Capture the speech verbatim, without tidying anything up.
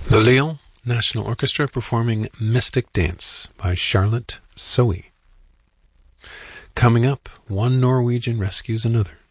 The Lyon National Orchestra performing Mystic Dance by Charlotte Sohi. Coming up, one Norwegian rescues another.